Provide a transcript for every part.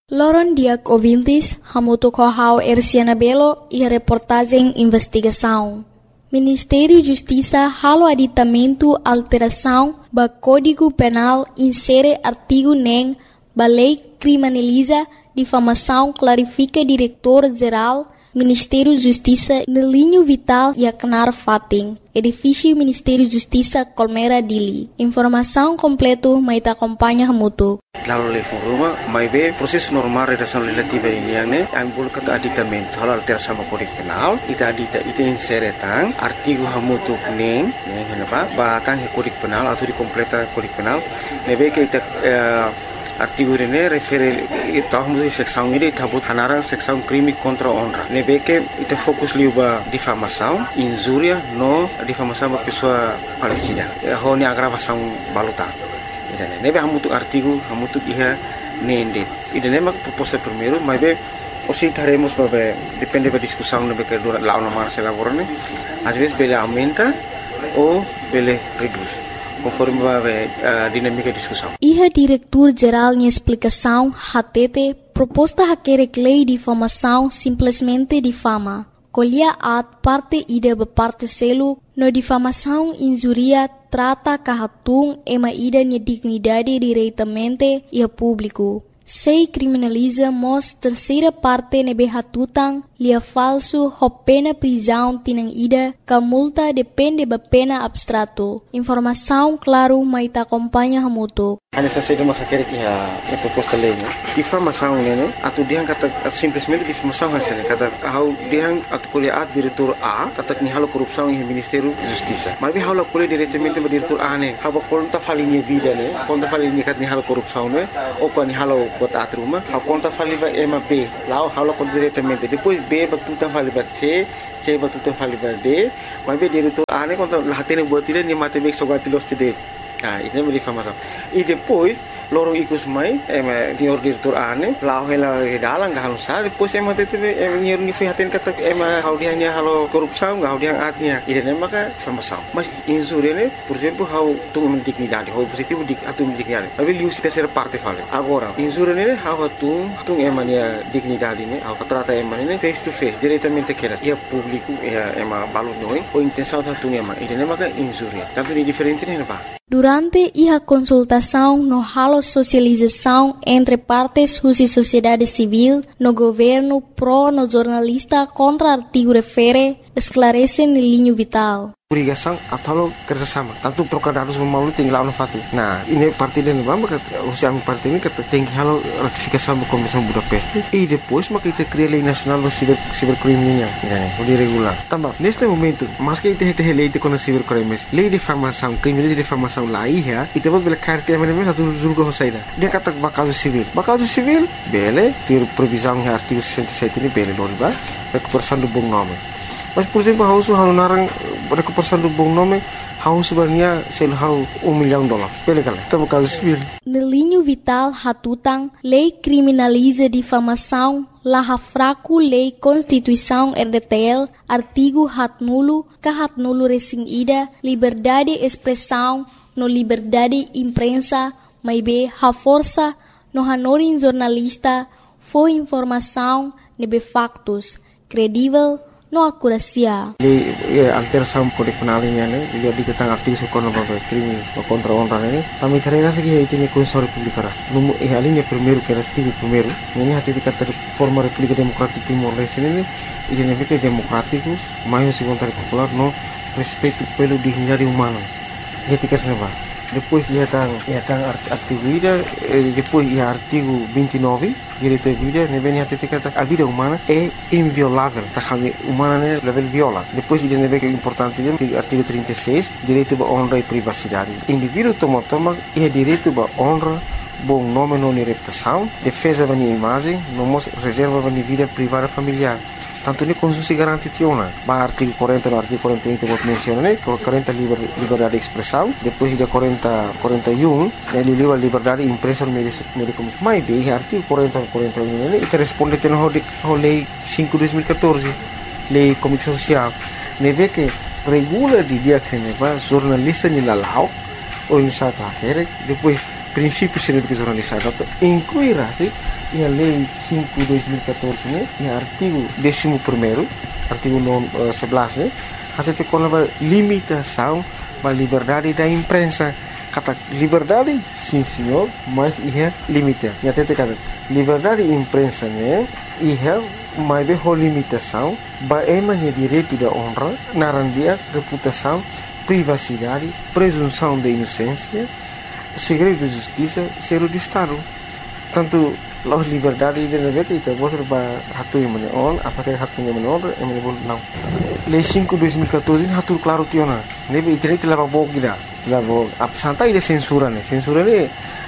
Loron Diak ouvintes, hamuto kohau Erciana Belo e a reportagem investigação. Ministério Justiça halo aditamento alteração ba Código Penal insere artigo nem ba lei criminaliza difamação clarifica diretor-geral Ministério Justiça no linho vital e Aknar Fating, edifício Ministério Justiça Colmera Dili. Informação completa mai ta acompanha hamuto. Lalu le foruma mai be proses normal redação legislativa ini yang ne ang bol kata aditamento hal alteração sama Kode Penal ita insere tang artigo hamutu neng henapa ba tang Kode Penal atau di completa Kode Penal nebe ke ita artigo ini refere tahun seksão ini tabut hanarang seksão crime contra honra nebe ke ita fokus liuba difamação injuria no difamação ba pessoa falecida honi agravação baluta. Nebe hamutu artigo hamutu iha nende. Idane mak proposta primeiro, mas be osi taremos babe depende da discussão nebe que dura lá na marcha laborane. Às vezes bele aumenta ou bele reduz, conforme babe dinâmica de discussão. Iha diretor geral em explicação hatete proposta hakerek lei difamação simplesmente difama. Colhia at parte ida be parte selu no difamação injuria trata kahatung ema ida nia dignidade diretamente e a público. Sei criminaliza mos terceira parte nebe hatutang lia falso ho pena prisão tinang ida ka multa depende ba pena abstrato. Informação claro mai ta acompanha hamuto. Ana saída uma quer que a proposta lei, difamação né, atu diang kata simplesmente difamação hasilnya kata hau diang atu kuliah diretor A kata ni halo korupção em Ministério Justiça. Mas bi halo kuliah diretamente ba diretor A né, haba conta falinha vida né, conta falinha kat ni halo korupção né, ou kan ni halo bot atruma, hau conta faliba ema B, lá halo kon diretamente. Depois B batuta faliba C batuta faliba D, mas bi diretor A né conta lahatene buat tidak ni matematik sogatilos tidak. Ini é difamação. E depois, loro ikus mai, senhor diretor ane, lau hela dalang gak halusar, depois tete senhor ni fihatin kata hau dia ni halo korupção, hau dia artinya. Ini maka difamação. Mas injuria ne, por exemplo, hau tung dignidade, hau positivo atum dignidade. Tapi liu se terceira parte fala. Agora, injuria ne hau tung emania dignidade ne, hau trata emania face to face, diretamente keras. Ia público, ia balu noi, ou intenção tung Ini maka injuria. Tanto ni diferente ne ba. Durante a consultação no halo socialização entre partes e sociedade civil, no governo pro no jornalista contra artigo refere, esclarece no linho vital. Obrigação atau kerjasama. Tanto procurar harus melalui tinggal no fati. Nah, ini parti dan bamba usia parti ini kata tinggi halo ratifikasi sama Komisi Budapest. E depois maka kita cria lei nacional do cibercrime di regular. Tambah, neste momento, mas que kita lei de com cibercrimes, lei de difamação, crime de difamação lá ia, e depois bela carta mesmo satu julga hosaida. Dia kata bakazu civil, bele, ter previsão em artigo 67 ini bele loriba, recuperação do bom nome. Mas, por exemplo, hausu narang recuperação do bom nome, hausu sebenarnya sel hau $1 milhão. Pele kala, tamo caso civil. No linho vital hatutang, lei criminaliza difamação, laha fraco lei Constituição RDTL, artigo hatnulo, kahatnulo resing ida, liberdade expressão, no liberdade imprensa, maibe ha força, no hanorin jornalista, foi informação, nebe factos, credível, no akurasia. Alteração Kode Penal ini dia diketang aktif sekolah crime contra honra ini. Kami terima segi itu ni Konstitusi Republik Arab. Numu alinya primeiro que era artigo primeiro. Ini hati dikata forma República Democrática Timor Leste ini identifica democrático, mais segundo popular no respeito pelo dignidade humana. Etika senapa. Depois ia tang artigo ida, depois ia artigo 29, direito à vida, nebe hati dikata a vida humana é inviolável, takami humana né level viola. Depois ia nebe que é importante artigo 36, direito à honra e privacidade. Indivíduo toma ia direito à honra, bom nome não reputação, defesa da imagem, não reserva da vida privada familiar. Tanto ni Konstitusi garanti tiona. Ba artigo 40 no artigo 41 vou mencionar, 40 liberdade de expressão, depois de 41 ele livre liberdade de imprensa no meio de comunicação. Mas bem, artigo 41 ele responde ao lei 5/2014, lei de comunicação social. Neve que regula de dia que neva jornalista ni lalau ou insata depois princípios de jornalistas, incluirá-se a Lei 5/2014, né, e artigo 11º, artigo 11, até com a limitação da liberdade da imprensa. Kata liberdade, sim senhor, mas é limite. E até kata liberdade da imprensa, né, é mais bem a limitação, é direito da honra, narandia, reputação, privacidade, presunção de inocência, segredo de justiça, ser de Estado. Tanto a liberdade de negócio itu bos hatu yang menon, apakah hatunya menon, não. Lei 5/2014 hatu claro tiona. Nebe internet leva bog gida. Leva santai de censura ne. Censura ne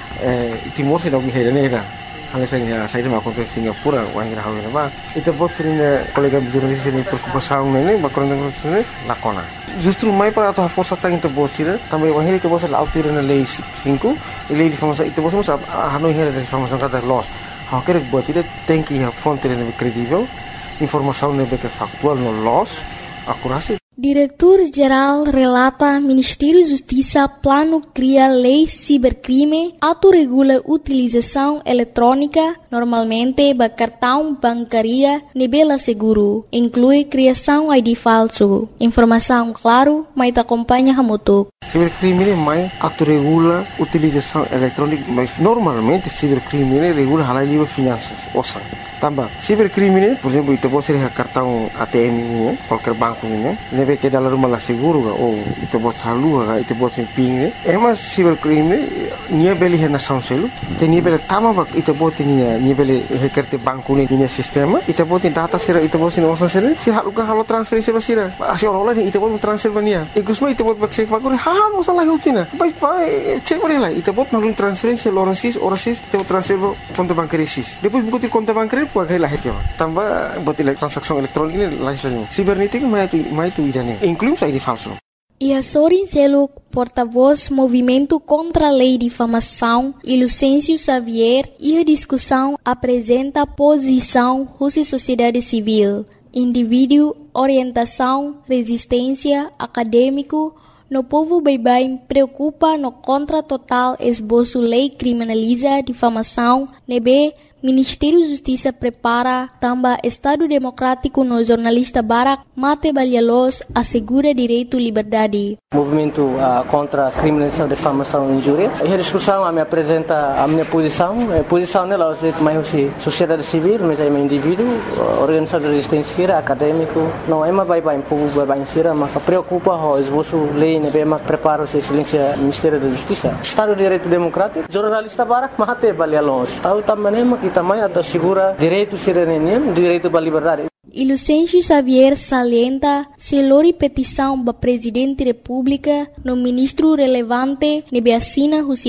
Timor se dog hera ne da. Hanya saya mau konten Singapura wang rahaw na ba. Itu bot sering kolega jurnalis ini preocupação ne bakron ne lakona. Justru mai para atau força tang itu bot sira, também wang itu bot la altura na lei 5, lei de famosa itu bot musa hanu hera de famosa kata loss. Qualquer buat tidak tem que a fonte lebih credível, informação lebih factual no loss, akurasi. Diretor-Geral relata Ministério Justiça plano cria lei cibercrime, autorregula utilização eletrônica, normalmente ba cartão bancaria nebela seguro, inclui criação ID falso. Informação claro, mas acompanha hamutuk. Cibercrime mais autorregula utilização eletrônica, mas normalmente cibercrime regula halal livre finanças, ouça. Tambah, cibercrime, por exemplo, itu pode ser cartão ATM ini, qualquer banco ini, nebe que dalam rumah seguro ou itu pode salur, itu pode ser PIN. Emas cibercrime, nia beli nação selu, te nia beli tama itu pode nia beli hekerte banco ini nia sistema, itu pode data sira, itu pode ser osan sira, sira halukan halu transferensi basira, asyik orang lain itu pode transfer bania, ikusma itu pode cek bagore, hal masalah utina, baik cek boleh lah, itu pode nalun transferensi orasis, itu transfer konto bancaris, depois buku konto bancaris pakai lah itu, tambah buat transaksi elektronik ini lain. Sibernetik mai itu idane, inclui ID falso. Sorin Seluk, porta-voz Movimento contra a Lei de Difamação, e Lucêncio Xavier, e a discussão apresenta posição Rússia Sociedade Civil, indivíduo, orientação, resistência, acadêmico, no povo bem preocupa no contra total esboço lei criminaliza difamação, nebe Ministério da Justiça prepara também Estado Democrático no jornalista Barak Mate Balhalos assegura direito e liberdade. Movimento contra a criminalização, difamação e injúria. E a discussão me apresenta a minha posição. A posição nela é mais sociedade civil, mas é um indivíduo, organização de resistência, acadêmico. Não é mais bem povo bem sira, mas preocupa o esboço lei, né? Mas prepara o silêncio Ministério da Justiça. Estado de Direito Democrático, jornalista Barak Mate Balhalos. Tahu também que também assegura direito cidadania, direito à liberdade. E Lucêncio Xavier salienta se lori petição para Presidente da República no ministro relevante nebe assina os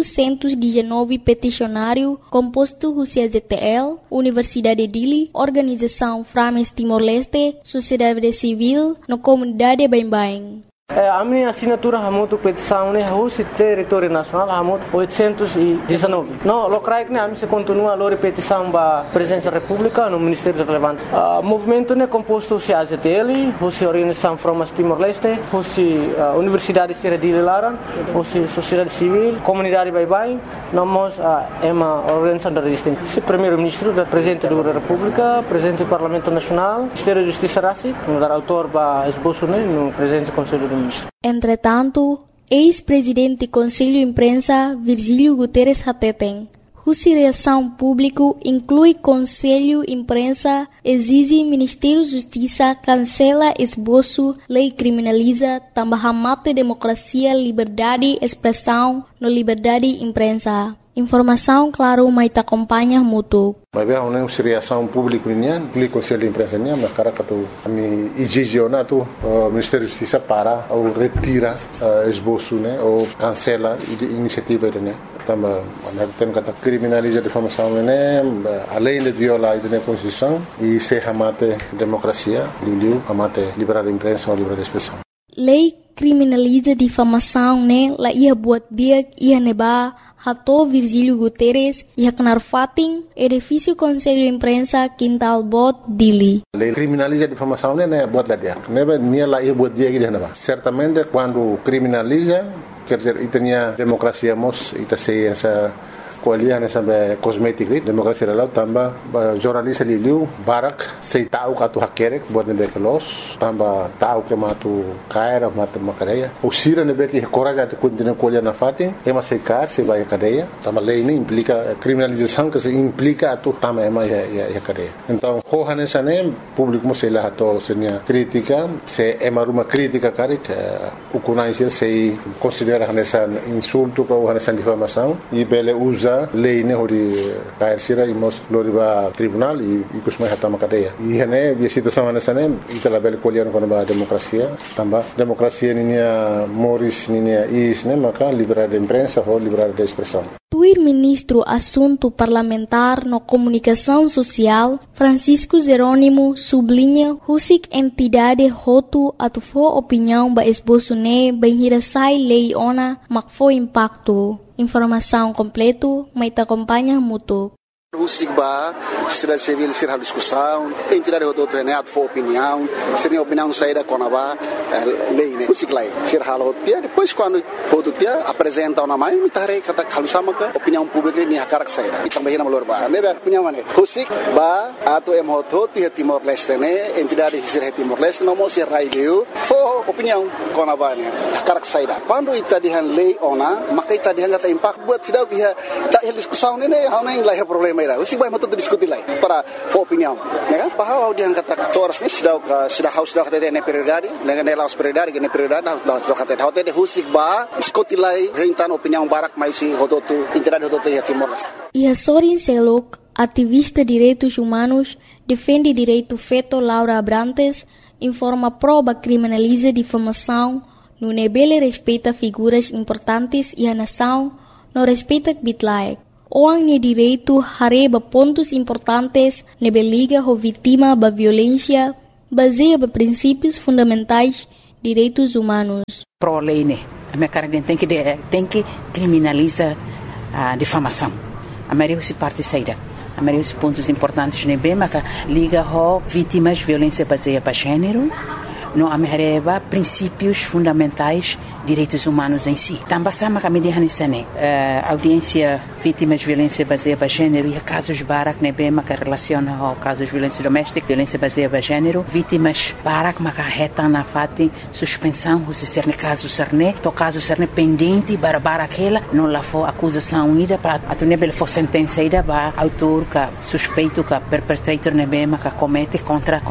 819 peticionário composto os ZTL, Universidade de Dili, Organização Frames Timor-Leste, Sociedade Civil, no comunidade Bem. A minha assinatura é muito petição, né? O território nacional é muito 819. Não, locais né? A minha continua a petição para a Presidência da República no Ministério Relevante. O movimento é composto de AZTL, a Organização Frames Timor-Leste, a Universidade de Laran, a Sociedade Civil, Comunidade Baibai, nós é uma organização da resistência. O Primeiro-Ministro, o Presidente da República, o Presidente do Parlamento Nacional, o Ministério da Justiça Rassi, o autor para esboço no Presidente do Conselho do Entretanto, ex-presidente do Conselho de Imprensa, Virgílio Guterres Hateten, cuja reação pública inclui Conselho de Imprensa, exige Ministério da Justiça cancela esboço, lei criminaliza, também mata democracia, liberdade, expressão, no liberdade de imprensa. Informação, claro, mas acompanha muito. Mas bem, uma reação pública nian, o Conselho de Imprensa nian, mas cara que tu ami exigiona tu Ministério da Justiça para ou retira esboço, né, ou cancela iniciativa né. Também, tem que criminaliza a difamação né, além de violar a Constituição e se amate democracia, amate liberdade de imprensa ou liberdade de expressão. Lei criminaliza difamação, né? La ia buat dia ia neba hato Virgílio Guterres ia kenar fating edifício Conselho de Imprensa Quintal Bot Dili. Lei criminaliza difamação, né? Buat lá dia. Neba nia la ia buat dia que neba. Certamente quando criminaliza quer dizer, itania democracia mos, ita sei essa kualian sampai kosmetik ni demokrasi lalu tambah jurnalis liu barak sei tahu katu hakerek buat nebe kelos tambah tahu ke matu kaira matu makadeia usira nebe que coragem de continuar kualian na fati ema sei kar sei vai cadeia tambah lei ini implica criminalização que se implica atu tambah ema ya cadeia então hohan esane público mo sei lah to senia crítica se ema rumah crítica karik ukunai sei considera hanesan insulto ko hanesan difamação e bele usa lei ne hori kair sira imos loriba tribunal e kusmai hatama cadeia e hene bi situação hanesane itala bele kolian kono ba demokrasia tamba demokrasia ninia moris ninia isne maka liberdade de imprensa ou liberdade de expressão. Tuir ministro Assunto Parlamentar no Comunicação Social, Francisco Jerônimo, sublinha husik entidade hotu atufo opinião ba esbosune benhirasai lei ona makfo impacto. Informação completo, mai te acompanha mutu. Husik ba, sociedade civil ser discussão, entidade hotu neat for opinião, seria opinião saída com a lei, né? Husik lai, ser halo dia, depois quando hotu dia apresenta uma mãe, me tarei kata kalusama ka opinião pública ni hakarak saída. E também na malor ba, né? Opinião mana? Husik ba, ato em hotu dia Timor Leste né, entidade ser Timor Leste não mo ser raileu, for opinião com a ba né, hakarak saída. Quando itadihan lei ona, maka itadihan kata impact buat sidau dia tak discussão né, hau nem lai problema. Usi vai matu diskutir lai para for opinião, né? Bahwa dia kata toras ni sudah haus sudah kata ne prioridade, ne laos prioridade, ne prioridade sudah kata hotel de husik ba diskutir lai rentan opinião barak mais si hodotu entidade hodotu ya Timor Leste. E Sorin Selok, ativista de direitos humanos, defende direito feito Laura Abrantes, informa proba criminaliza difamação, no nebele respeita figuras importantes e a nação, no respeita bitlaek. Orang ni direito hareba pontos importantes nebe liga ho vítima ba violência baseia ba princípios fundamentais direitos humanos. Pro lei né, a minha cara tem que criminaliza a difamação. A maioria se parte saída. A maioria dos pontos importantes nebe maka liga ho vítimas violência baseia ba gênero. No amereba princípios fundamentais direitos humanos em si. Também sama kami dihanisane audiência vítimas de violência baseada em gênero e casos barak nebe maka relaciona ao casos de violência doméstica, violência baseada em gênero, vítimas barak maka reta na fati suspensão se ser ne caso serne, to caso serne pendente bara aquela não lá for acusação ida para a nebe for sentença ida ba autor ka suspeito ka perpetrator nebe maka comete contra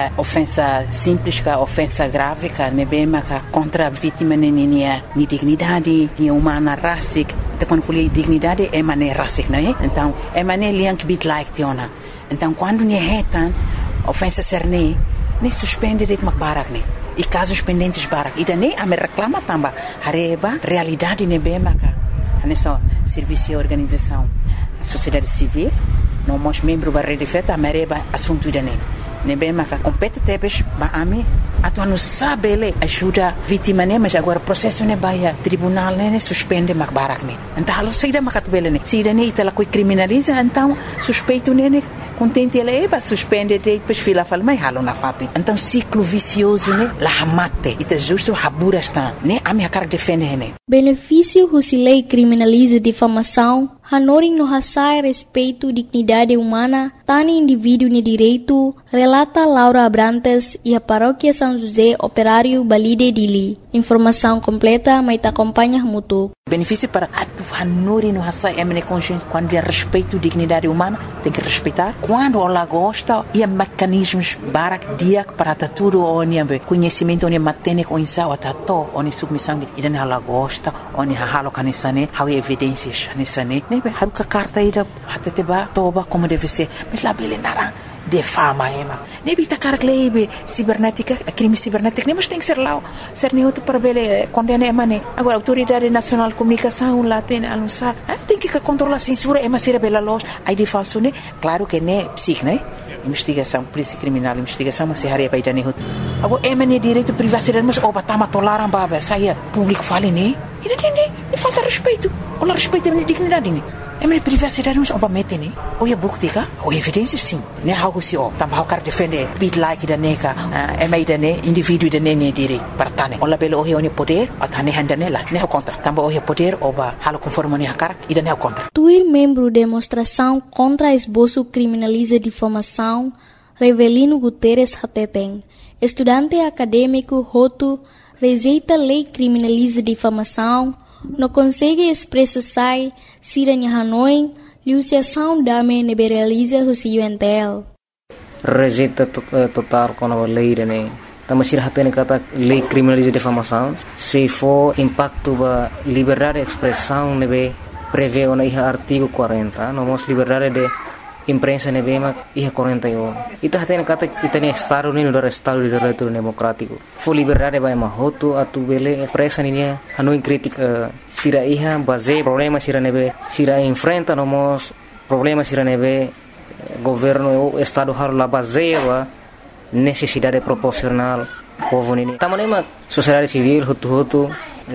ofensa simples ka ofensa grave ka nebe maka contra vítima ni dignidade, ni humana rasik, te quando fui dignidade é maneira rasik, não é? Então é maneira liank bit like tiona. Então quando ni retan ofensa serne, ne suspende de makbarak ne. E casos pendentes barak, ida ne a me reclama tamba, hareba realidade ne be maka. Nessa serviço e organização, sociedade civil, não mos membro da rede feta, a mereba assunto ida ne. Nebe maka compete tebes ba ami atuan no sabe ele ajuda vítima ne mas agora processo ne baia tribunal ne suspende mak barak ne então alo seida makat bele ne seida ne itala coi criminaliza então suspeito ne contente ele ba suspende depois fila fala mai halo na fati então ciclo vicioso ne la hamate ita justo habura está ne ami akar defende ne benefício husilei criminaliza difamação Hanoring no hasai respeito dignidade humana, tani indivíduo ni direito, relata Laura Abrantes e a paróquia São José Operário Balide Dili. Informação completa, mas te acompanha mutu. Benefício para Hanoring no hasai emene consciência quando é respeito dignidade humana, tem que respeitar. Quando ela gosta, e há mecanismos barak diak para tudo onde conhecimento onde matene com insau atato onde submissão de ida ela gosta, onde halo kanisane, há evidências kanisane. Haruka carta ida hateteba toba como deve ser mas lá bele narang defama ema nebi takar lebe cibernética crime cibernético mas tem que ser lá ser neutro para bele condena ema ne agora autoridade nacional de comunicação lá tem anunciar tem que controlar a censura ema ser bela loja aí de falso ne claro que ne psic né investigação polícia criminal investigação mas se haria para idane hut agora ema ne direito privacidade mas obatama tolaram baba saia público fale ne e falta respeito. Olha respeito a minha dignidade. minha privacidade não é mete né ou é bukti ka ou evidência sim né algo se o também o cara defender bit like da neka mai da ne indivíduo da ne diri partane ola belo o ne poder atane handa nela né o contra também o poder oba halo conforme ne cara e da ne o contra Tuir membro demonstração contra esboço criminaliza difamação Revelino Guterres Hateteng estudante acadêmico Hotu rejeita lei criminaliza difamação não consegue expressar se a Hanoi liuciação dame neberaliza o UNTL. Rejeita total com a lei né. Também se hatene kata lei criminaliza difamação. Se for impacto ba liberdade de expressão nebe prevê o na artigo 40, nomos liberdade de imprensa nebe ma iha 41. Ita hatene kata itane Estado ni no Estado de Direito Democrático. For liberdade ba ma hotu atu bele expressa ni Hanoi crítica sira iha base problema sira nebe sira enfrenta nomos problema sira nebe governo o Estado har la base ba necessidade proporcional povo ni tamanema sociedade civil hutu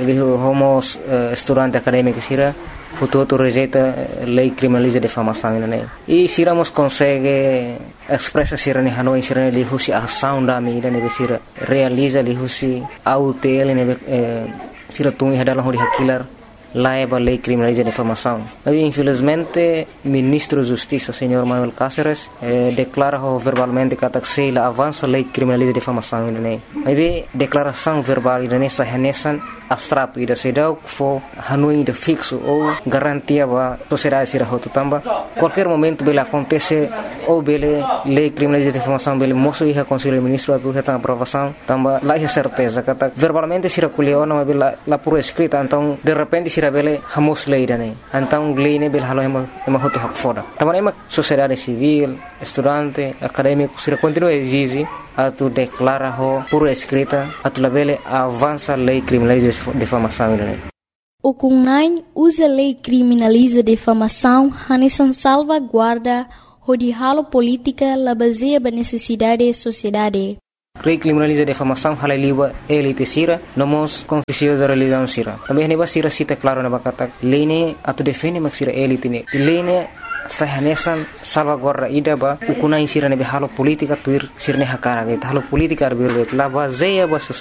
homos estudante acadêmico sira hutu rejeita lei criminaliza difamação né e siramos consegue expressa sira ni Hanoi sira ni husi ação da mídia ne sira realiza li husi autel ne sira tungi hadalah hori hakilar laiba lei criminaliza difamação. Mas infelizmente ministro da Justiça, senhor Manuel Cáceres, declara verbalmente que a avança lei criminaliza difamação né. Mas declaração verbal né sahanesan abstrato ida sedau fo Hanoi de fixo ou garantia ba sociedade sira hotu tamba qualquer momento bela acontece ou bele lei criminaliza difamação bele moço ia conselho ministro atu reta aprovação tamba lá é certeza kata verbalmente sira culeo não bela la por escrita então de repente sira bele hamos lei dane então lei ne bele halo ema hotu hak foda tamba ema sociedade civil estudante acadêmico sira continua exige atu declara ho por escrita atu labele avança lei criminaliza difamação né. O CUNAI usa lei criminaliza difamação hanesan salvaguarda hodihalo política la baseia ba necessidade da sociedade. Lei criminaliza difamação halaliwa elite sira nomos confusiosa religião sira. Também neba sira cita claro na bakata lei ne atu defende mak sira elite ne. Lei ne sahanesan salvaguarda ida ba ukunai sira nebe halo politika tuir sirne hakara halo politika arbir la baseia ba